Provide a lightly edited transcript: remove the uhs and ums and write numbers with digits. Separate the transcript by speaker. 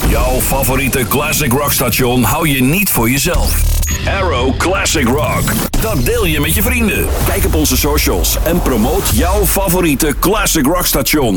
Speaker 1: Jouw favoriete classic rock station hou je niet voor jezelf. Arrow Classic Rock. Dat deel je met je vrienden. Kijk op onze socials en promoot jouw favoriete classic rock station.